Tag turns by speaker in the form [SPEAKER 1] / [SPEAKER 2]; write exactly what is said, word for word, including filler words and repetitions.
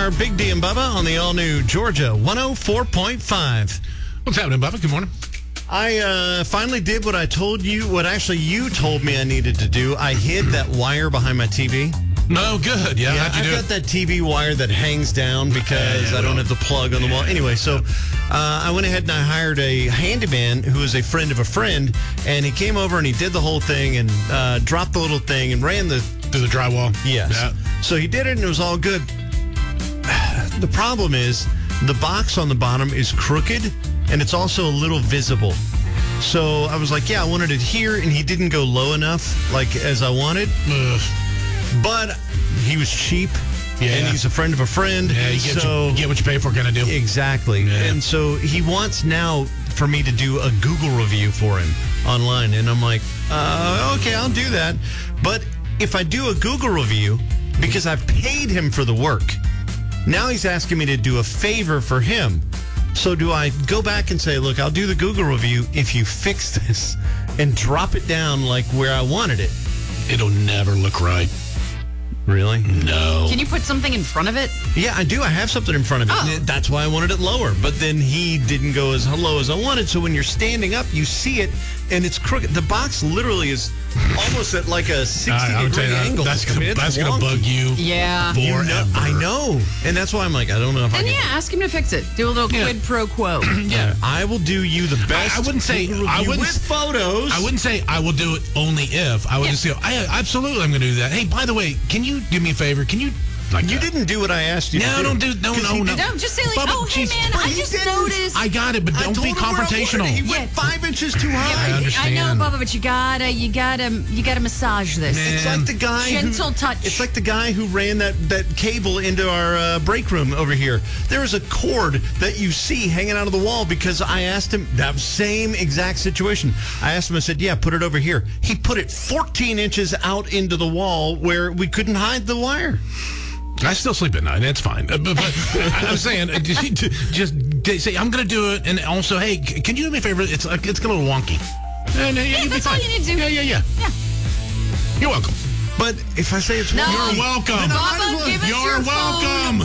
[SPEAKER 1] are Big D and Bubba on the all-new Georgia one oh four point five.
[SPEAKER 2] What's happening, Bubba? Good morning.
[SPEAKER 1] I uh, finally did what I told you, what actually you told me I needed to do. I hid that wire behind my T V.
[SPEAKER 2] No, good. Yeah,
[SPEAKER 1] Yeah,
[SPEAKER 2] how'd you
[SPEAKER 1] I've
[SPEAKER 2] do
[SPEAKER 1] got
[SPEAKER 2] it?
[SPEAKER 1] that T V wire that hangs down because
[SPEAKER 2] Yeah,
[SPEAKER 1] I don't
[SPEAKER 2] well,
[SPEAKER 1] have the plug on the wall. Anyway, so uh, I went ahead and I hired a handyman who is a friend of a friend, and he came over and he did the whole thing and uh, dropped the little thing and ran the...
[SPEAKER 2] Through the drywall?
[SPEAKER 1] Yes.
[SPEAKER 2] Yeah.
[SPEAKER 1] So he did it and it was all good. The problem is the box on the bottom is crooked and it's also a little visible. So I was like, yeah, I wanted it here, and he didn't go low enough, like as I wanted.
[SPEAKER 2] Ugh.
[SPEAKER 1] But he was cheap,
[SPEAKER 2] Yeah.
[SPEAKER 1] and he's a friend of a friend.
[SPEAKER 2] Yeah, you get,
[SPEAKER 1] so
[SPEAKER 2] what you, get what you pay for, kind of deal.
[SPEAKER 1] exactly.
[SPEAKER 2] Yeah.
[SPEAKER 1] And so he wants now for me to do a Google review for him online, and I'm like, uh, okay, I'll do that. But if I do a Google review, because I've paid him for the work, now he's asking me to do a favor for him. So do I go back and say, look, I'll do the Google review if you fix this and drop it down like where I wanted it?
[SPEAKER 2] It'll never look right.
[SPEAKER 1] Really?
[SPEAKER 2] No.
[SPEAKER 3] Can you put something in front of it?
[SPEAKER 1] Yeah, I do. I have something in front of it.
[SPEAKER 3] Oh.
[SPEAKER 1] That's why I wanted it lower. But then he didn't go as low as I wanted. So when you're standing up, you see it, and it's crooked. The box literally is almost at like a sixty
[SPEAKER 2] I, I would
[SPEAKER 1] degree
[SPEAKER 2] tell you,
[SPEAKER 1] angle.
[SPEAKER 2] that's
[SPEAKER 1] I mean,
[SPEAKER 2] gonna,
[SPEAKER 1] it's
[SPEAKER 2] that's gonna
[SPEAKER 1] wonky.
[SPEAKER 2] bug you
[SPEAKER 3] Yeah.
[SPEAKER 1] You
[SPEAKER 2] forever.
[SPEAKER 1] know, I know. And that's why I'm like, I don't know if I
[SPEAKER 3] Then
[SPEAKER 1] can.
[SPEAKER 3] yeah, ask him to fix it. Do a little
[SPEAKER 2] Yeah.
[SPEAKER 3] quid pro quo.
[SPEAKER 2] Yeah.
[SPEAKER 1] I will do you the best.
[SPEAKER 2] I wouldn't say-
[SPEAKER 1] Google
[SPEAKER 2] I
[SPEAKER 1] review
[SPEAKER 2] wouldn't-
[SPEAKER 1] with photos.
[SPEAKER 2] I wouldn't say I will do it only if. I would
[SPEAKER 3] Yeah.
[SPEAKER 2] just say, I absolutely I'm going to do that. Hey, by the way, can you do me a favor? Can you like
[SPEAKER 1] You
[SPEAKER 2] that?
[SPEAKER 1] didn't do what I asked you
[SPEAKER 2] No,
[SPEAKER 1] to do.
[SPEAKER 2] don't do- no,
[SPEAKER 1] 'Cause
[SPEAKER 2] no,
[SPEAKER 1] he
[SPEAKER 2] no.
[SPEAKER 1] didn't-
[SPEAKER 3] Don't just say like,
[SPEAKER 2] Bubba,
[SPEAKER 3] oh, hey
[SPEAKER 2] jeez,
[SPEAKER 3] man,
[SPEAKER 2] but
[SPEAKER 3] I
[SPEAKER 2] he
[SPEAKER 3] just
[SPEAKER 1] didn't.
[SPEAKER 3] noticed.
[SPEAKER 2] I got it, but
[SPEAKER 1] I
[SPEAKER 2] don't
[SPEAKER 1] told
[SPEAKER 2] be
[SPEAKER 1] him where I wanted
[SPEAKER 2] confrontational.
[SPEAKER 1] it. He
[SPEAKER 3] Yeah.
[SPEAKER 1] went five inches too high.
[SPEAKER 2] I
[SPEAKER 3] I
[SPEAKER 2] understand.
[SPEAKER 3] know, Bubba, but you gotta, you gotta, you gotta massage this.
[SPEAKER 2] Man.
[SPEAKER 1] It's like the guy
[SPEAKER 3] Gentle
[SPEAKER 1] who,
[SPEAKER 3] touch.
[SPEAKER 1] It's like the guy who ran that, that cable into our uh, break room over here. There is a cord that you see hanging out of the wall because I asked him that same exact situation. I asked him, I said, yeah, put it over here. He put it fourteen inches out into the wall where we couldn't hide the wire.
[SPEAKER 2] I still sleep at night. That's fine. Uh, but, but I'm saying, uh, just, just say I'm going to do it, and also, hey, c- can you do me a favor? It's like it's a little wonky. And, uh,
[SPEAKER 3] Yeah,
[SPEAKER 2] you'll be
[SPEAKER 3] that's all
[SPEAKER 2] fine.
[SPEAKER 3] you need to do.
[SPEAKER 2] Yeah, yeah, yeah.
[SPEAKER 3] Yeah.
[SPEAKER 2] You're welcome.
[SPEAKER 1] But if I say it's
[SPEAKER 3] No.
[SPEAKER 1] wrong,
[SPEAKER 2] You're welcome.
[SPEAKER 1] then I might as
[SPEAKER 3] Bubba,
[SPEAKER 1] well-
[SPEAKER 3] give us
[SPEAKER 2] You're
[SPEAKER 3] your phone.
[SPEAKER 2] welcome.